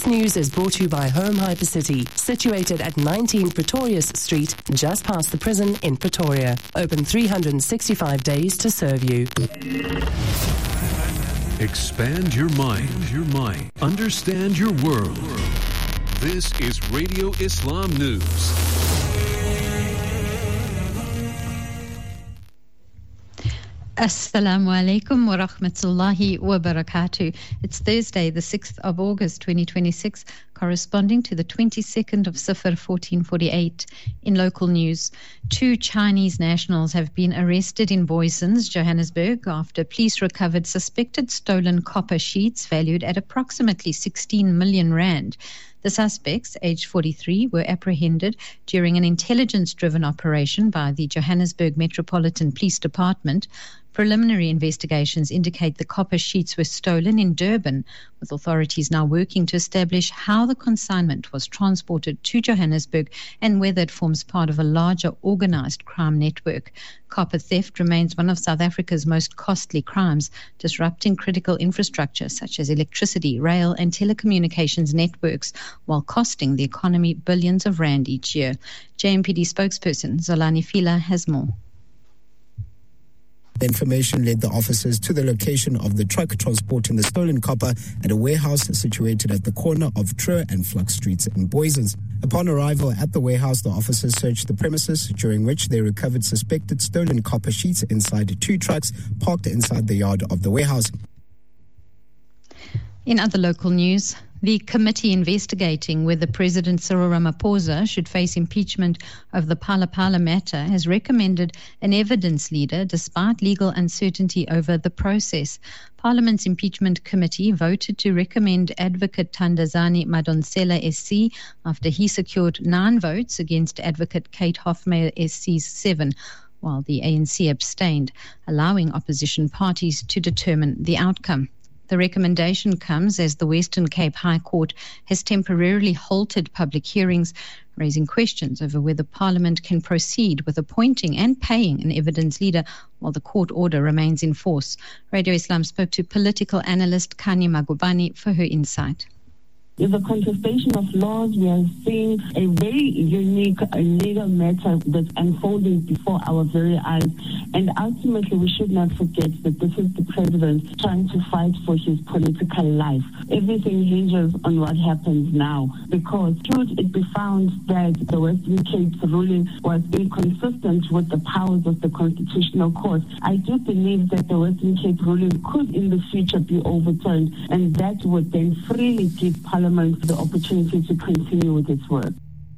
News is brought to you by Home Hypercity, situated at 19 Pretorius Street, just past the prison in Pretoria. Open 365 days to serve you. Expand your mind. Understand your world. This is Radio Islam News. Assalamu alaikum wa rahmatullahi wa barakatuh. It's Thursday, the 6th of August 2026, corresponding to the 22nd of Safar 1448. In local news, 2 Chinese nationals have been arrested in Booysens, Johannesburg, after police recovered suspected stolen copper sheets valued at approximately 16 million rand. The suspects, aged 43, were apprehended during an intelligence-driven operation by the Johannesburg Metropolitan Police Department. Preliminary investigations indicate the copper sheets were stolen in Durban, with authorities now working to establish how the consignment was transported to Johannesburg and whether it forms part of a larger organized crime network. Copper theft remains one of South Africa's most costly crimes, disrupting critical infrastructure such as electricity, rail and telecommunications networks, while costing the economy billions of rand each year. JMPD spokesperson Zolani Fila has more. The information led the officers to the location of the truck transporting the stolen copper at a warehouse situated at the corner of True and Flux Streets in Booysens. Upon arrival at the warehouse, the officers searched the premises, during which they recovered suspected stolen copper sheets inside 2 trucks parked inside the yard of the warehouse. In other local news, the committee investigating whether President Cyril Ramaphosa should face impeachment of the Phala Phala matter has recommended an evidence leader despite legal uncertainty over the process. Parliament's impeachment committee voted to recommend Advocate Thandazani Madonsela SC after he secured 9 votes against Advocate Kate Hofmeyr SC's 7, while the ANC abstained, allowing opposition parties to determine the outcome. The recommendation comes as the Western Cape High Court has temporarily halted public hearings, raising questions over whether Parliament can proceed with appointing and paying an evidence leader while the court order remains in force. Radio Islam spoke to political analyst Kani Magubani for her insight. With the contestation of laws, we are seeing a very unique legal matter that's unfolding before our very eyes. And ultimately, we should not forget that this is the president trying to fight for his political life. Everything hinges on what happens now. Because should it be found that the Western Cape's ruling was inconsistent with the powers of the Constitutional Court, I do believe that the Western Cape ruling could in the future be overturned, and that would then freely give Parliament the opportunity to continue with its work.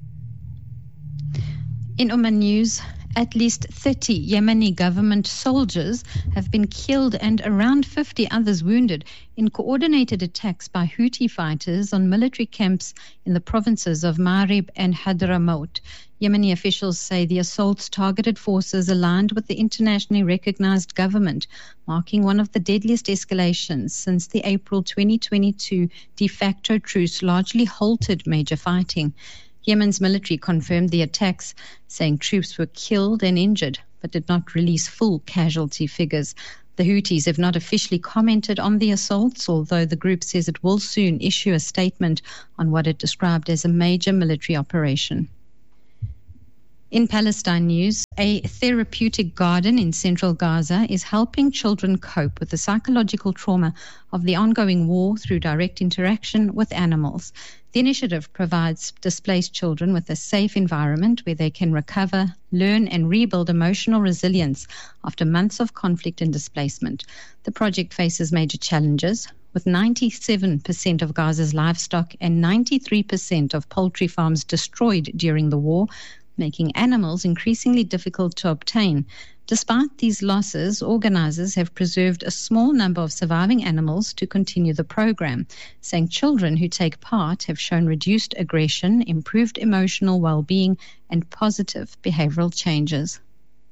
In Oman news, at least 30 Yemeni government soldiers have been killed and around 50 others wounded in coordinated attacks by Houthi fighters on military camps in the provinces of Ma'rib and Hadramaut. Yemeni officials say the assaults targeted forces aligned with the internationally recognized government, marking one of the deadliest escalations since the April 2022 de facto truce largely halted major fighting. Yemen's military confirmed the attacks, saying troops were killed and injured, but did not release full casualty figures. The Houthis have not officially commented on the assaults, although the group says it will soon issue a statement on what it described as a major military operation. In Palestine news, a therapeutic garden in central Gaza is helping children cope with the psychological trauma of the ongoing war through direct interaction with animals. The initiative provides displaced children with a safe environment where they can recover, learn and rebuild emotional resilience after months of conflict and displacement. The project faces major challenges, with 97% of Gaza's livestock and 93% of poultry farms destroyed during the war, making animals increasingly difficult to obtain. Despite these losses, organizers have preserved a small number of surviving animals to continue the program, saying children who take part have shown reduced aggression, improved emotional well-being, and positive behavioral changes.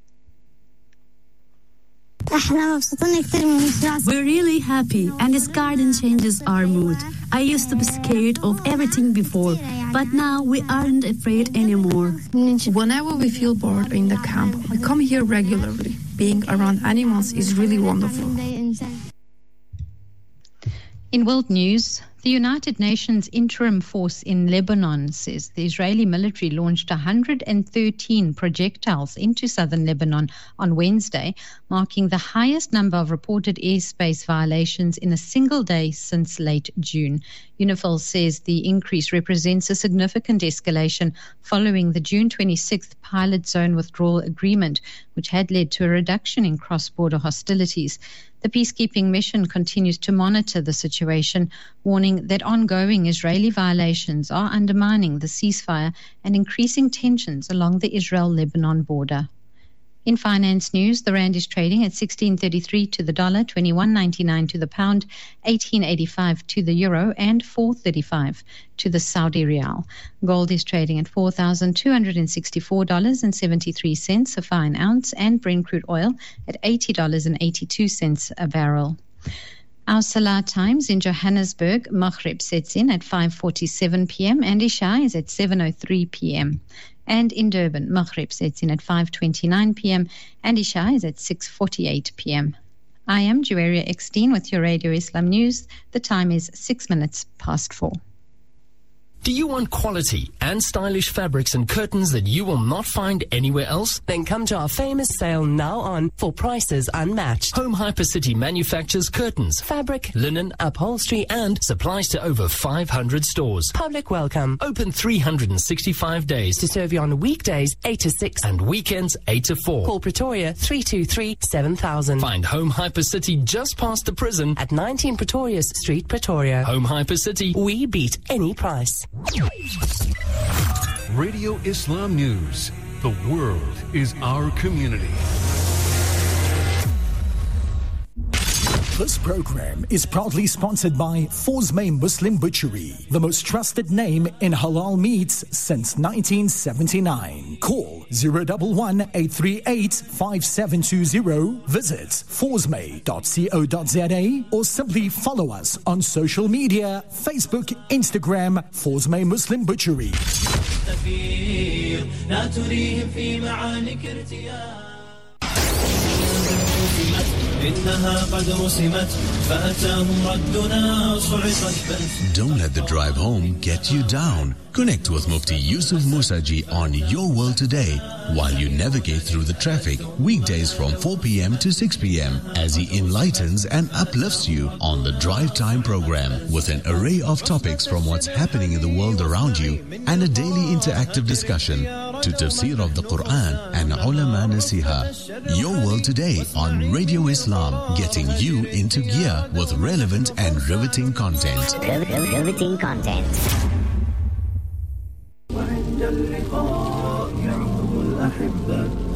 We're really happy, and this garden changes our mood. I used to be scared of everything before, but now we aren't afraid anymore. Whenever we feel bored in the camp, we come here regularly. Being around animals is really wonderful. In world news, The United Nations Interim Force in Lebanon says the Israeli military launched 113 projectiles into southern Lebanon on Wednesday, marking the highest number of reported airspace violations in a single day since late June. UNIFIL says the increase represents a significant escalation following the June 26th pilot zone withdrawal agreement, which had led to a reduction in cross-border hostilities. The peacekeeping mission continues to monitor the situation, warning that ongoing Israeli violations are undermining the ceasefire and increasing tensions along the Israel-Lebanon border. In finance news, the rand is trading at 16.33 to the dollar, 21.99 to the pound, 18.85 to the euro, and 4.35 to the Saudi rial. Gold is trading at $4,264.73 a fine ounce, and Brent crude oil at $80.82 a barrel. Our Salah times in Johannesburg, Maghrib sets in at 5:47 p.m. and Isha is at 7:03 p.m. And in Durban, Maghrib sets in at 5:29 p.m. and Isha is at 6:48 p.m. I am Juwaria Eckstein with your Radio Islam News. The time is 6 minutes past 4. Do you want quality and stylish fabrics and curtains that you will not find anywhere else? Then come to our famous sale now on for prices unmatched. Home Hypercity manufactures curtains, fabric, linen, upholstery and supplies to over 500 stores. Public welcome. Open 365 days to serve you on weekdays 8 to 6 and weekends 8 to 4. Call Pretoria 323-7000. Find Home Hypercity just past the prison at 19 Pretoria Street, Pretoria. Home Hypercity. We beat any price. Radio Islam News. The world is our community. This program is proudly sponsored by Forsmay Muslim Butchery, the most trusted name in halal meats since 1979. Call 011-838-5720. Visit forsmay.co.za or simply follow us on social media, Facebook, Instagram, Forsmay Muslim Butchery. Don't let the drive home get you down. Connect with Mufti Yusuf Musaji on Your World Today while you navigate through the traffic weekdays from 4 p.m. to 6 p.m. as he enlightens and uplifts you on the Drive Time program with an array of topics from what's happening in the world around you and a daily interactive discussion to tafsir of the Quran and ulama nasiha. Your World Today on Radio Islam, getting you into gear with relevant and riveting content. Riveting content. وعند اللقاء يعقب الأحبة